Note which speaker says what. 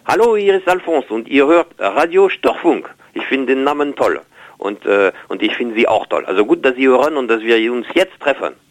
Speaker 1: Hallo, hier ist Alphonse und ihr hört Radio Störfunk. Ich finde den Namen toll und ich finde Sie auch toll. Also gut, dass Sie hören und dass wir uns jetzt treffen.